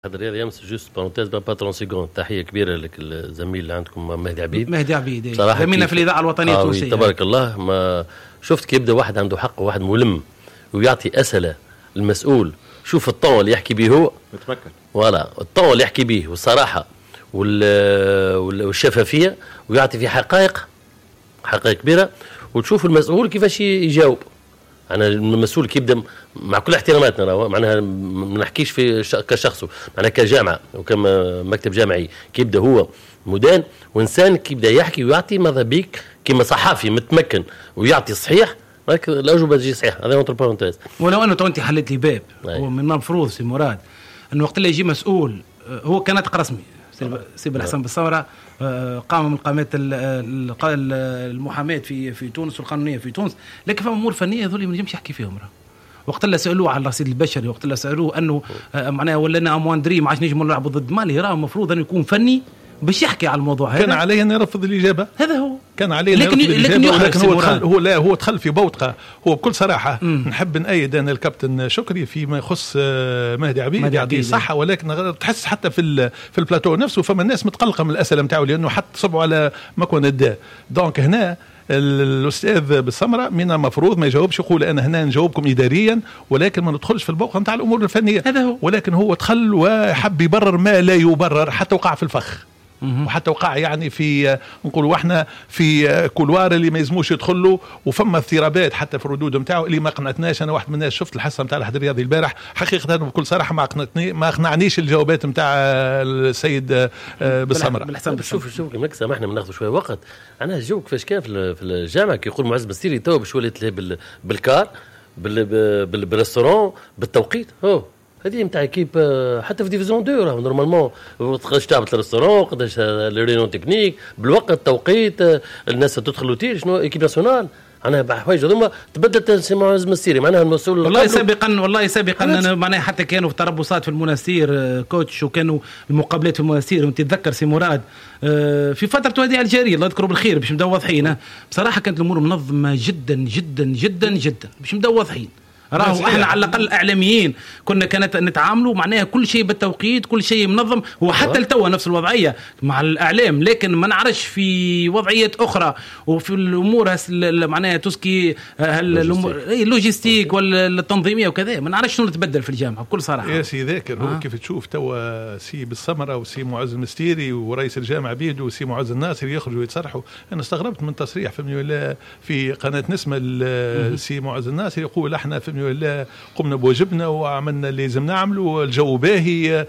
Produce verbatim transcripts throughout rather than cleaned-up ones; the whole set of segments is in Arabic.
هذا الرياضي يمس جوست بارونتيز با تلاتين سكوند. تحيه كبيره لك الزميل اللي عندكم مهدي عبيد. مهدي عبيد زميلنا في الاذاعه الوطنيه التونسيه. تبارك الله. ما شفت كيف يبدا واحد عنده حق وواحد ملم ويعطي اسئله المسؤول. شوف الطون اللي يحكي به هو متمكن، ولا الطون اللي يحكي به والصراحه والشفافيه، ويعطي في حقائق حقائق كبيره، وتشوف المسؤول كيفاش يجاوب. أنا المسؤول كيبدا مع كل احتراماتنا، معناها ما نحكيش في كشخصه، معناها كجامعة وكما مكتب جامعي كيبدا هو مدان وإنسان كيبدا يحكي ويعطي ماذا بيك كما صحافي متمكن ويعطي صحيح، الأجوبة تجي صحيح. هذا انتر بارونتيز. ولو أنه أنت حلت لي باب هو من المفروض سي مراد أنه وقت اللي يجي مسؤول هو كان ناطق رسمي سي بالحسن بالثورة، قام من قامات المحاماة في في تونس والقانونية في تونس، لكن فما أمور فنية هذول ما نجمش يحكي فيهم. وقت اللي سألوه على الرصيد البشري، وقت اللي سألوه أنه معناها ولنا أمواندري ما عادش نجموا نلعبوا ضد مالي، راه المفروض أنه يكون فني باش يحكي على الموضوع هذا. كان عليه أن يرفض الإجابة. هذا هو كان عليه أن يرفض الإجابة، ولكن هو دخل هو لا هو دخل في بوتقة. هو بكل صراحة مم. نحب نأيد أنا الكابتن شكري فيما يخص مهدي عبيد، يعطيه صحة، ولكن تحس حتى في في البلاتو نفسه فما الناس متقلقة من الأسئلة نتاعو، لأنه حط صبعه على مكون الداء. دونك هنا الاستاذ بالسمره من المفروض ما يجاوبش، يقول انا هنا نجاوبكم اداريا، ولكن ما ندخلش في البوق نتاع الامور الفنيه. هذا هو. ولكن هو دخل وحب يبرر ما لا يبرر، حتى وقع في الفخ وحتى وقع يعني في نقولوا احنا في كولوار اللي ما يزموش يدخلوا، وفما اضطرابات حتى في الردود نتاعو اللي ما قنعتناش. انا واحد من الناس شفت الحصه نتاع الحد الرياضي البارح، حقيقه بكل صراحه ما قنعتني ما اقنعنيش الجوابات نتاع السيد بالسمره. شوف شوف كما سامحنا بناخذ شويه وقت. انا الجو كيفاش كان في الجامعه كي يقول معز مستيري تو باش ولات بالكار بالريستورون بالتوقيت. هو هذه نتاع كيب حتى في ديفيزيون دو راه نورمالمون قداش تعبت الريستورون، قداش الريونيون تكنيك بالوقت التوقيت، الناس تدخل لوتيل شنو ايكيب ناسيونال. انا بحوايج هذوما تبدلت سي معز مستيري معناها المسؤول والله سابقا. والله سابقا انا معناها حتى كانوا في تربصات في المناستير كوتش، وكانوا المقابلات في المناستير. وانت تتذكر سي مراد في فتره هذه الجزائريه الله يذكره بالخير باش نبداو واضحين. بصراحه كانت الامور منظمه جدا جدا جدا جدا باش نبداو واضحين. راهو احنا على الاقل اعلاميين كنا كانت نتعاملوا معناها كل شيء بالتوقيت، كل شيء منظم. وحتى التوا نفس الوضعيه مع الاعلام، لكن ما نعرفش في وضعيات اخرى وفي الامور معناها تسكي الامور اللوجيستيك والتنظيميه وكذا، ما نعرفش شنو تبدل في الجامعه بكل صراحه. يا سي ذاكر هو آه. كيف تشوف توا سي بالسمره وسي معز المستيري ورئيس الجامعه بيدو وسي معز الناصر يخرجوا يتصرحوا. انا استغربت من تصريح في في قناه نسمه السي معز الناصر يقول احنا في ولا قمنا بواجبنا وعملنا اللي لازم نعمله، الجو باهي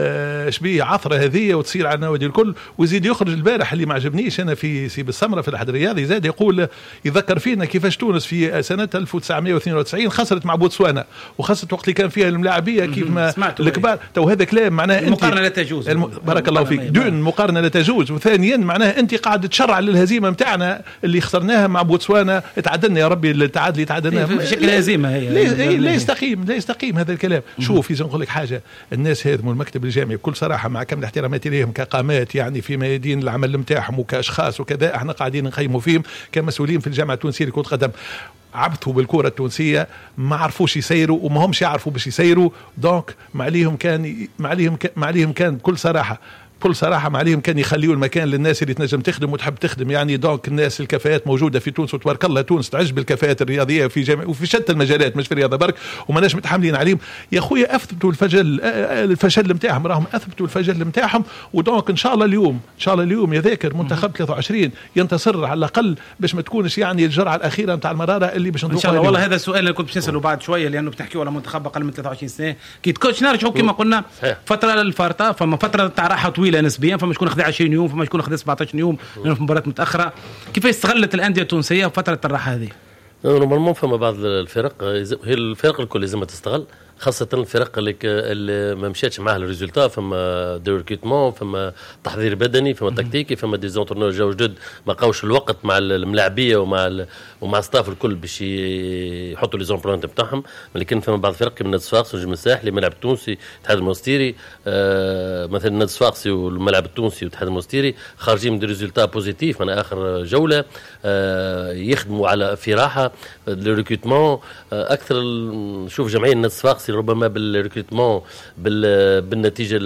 اش بيه عثره هذه وتصير على النوادي الكل. ويزيد يخرج البارح اللي ما عجبنيش انا في سي بالسمره في الحد الرياضي، زاد يقول يذكر فينا كيفاش تونس في سنه ألف وتسعمائة واثنين وتسعين خسرت مع بوتسوانا، وخسرت وقت اللي كان فيها الملاعبيه كيف ما الكبار. تو هذا كلام معناه المقارنه لا تجوز. الم... بارك الله فيك. دون مقارنه لا تجوز، وثانيا معناه انت قاعد تشرع للهزيمه نتاعنا اللي خسرناها مع بوتسوانا. تعادلنا يا ربي التعادل اللي تعادلناه بشكل هزيمه هي لا يستقيم لا يستقيم هذا الكلام. شوف إذا نقول لك حاجة، الناس هذم المكتب الجامعي بكل صراحة مع كامل احتراماتي لهم كقامات يعني في ميادين العمل نتاعهم وكأشخاص وكذا، احنا قاعدين نقيموا فيهم كمسؤولين في الجامعة التونسية لكرة القدم. عبثوا بالكرة التونسية، ما عرفوش يسيروا وما همش يعرفوا باش يسيروا. دونك ما عليهم كان ما عليهم ما عليهم كان بكل صراحة بكل صراحة ما عليهم كان يخليوا المكان للناس اللي تنجم تخدم وتحب تخدم. يعني دونك الناس الكفاءات موجودة في تونس وتبارك الله تونس تعج بالكفاءات الرياضية في جامع وفي شتى المجالات مش في الرياضة برك، وماناش متحملين عليهم. يا خويا أثبتوا الفشل الفشل نتاعهم، راهم أثبتوا الفشل نتاعهم. ودونك إن شاء الله اليوم إن شاء الله اليوم يا ذاكر منتخب ثلاثة وعشرين ينتصر على الأقل باش ما تكونش يعني الجرعة الأخيرة نتاع المرارة اللي باش إن شاء الله. والله هذا السؤال اللي كنت باش نسأله بعد شوية، لأنه بتحكيوا على منتخب أقل من ثلاثة وعشرين سنة. كي تكوتش نرجعوا كما قلنا فترة الفارطة، فما فترة تاع راحة طويلة نسبيا، فما شكون أخذ عشرين يوم، فما شكون أخذ سبعة عشر يوم لأنه في مباراة متأخرة. كيف استغلت الأندية التونسية فترة الراحة هذه؟ نورمالمون فما بعض الفرق هي الفرق الكل لازم تستغل، خاصة الفرق اللي, اللي ما مشاتش معها الريزولتا. فما دو ريكروتمون، فما تحضير بدني، فما تكتيكي، فما دي زونترنور جاو جدد ما قاوش الوقت مع الملاعبية ومع ومع ستاف الكل باش يحطوا لي زومبرونت نتاعهم. لكن فما بعض الفرق كما نادي صفاقسي والنجم الساحلي الملعب التونسي الاتحاد المونستيري آه مثلا نادي صفاقسي والملعب التونسي والاتحاد المونستيري خارجين من دي ريزولتا بوزيتيف من اخر جوله آه يخدموا على في راحه لو ريكروتمون آه اكثر. نشوف جمعيه النادي الصفاقسي ربما بالريكروتمون بالنتيجه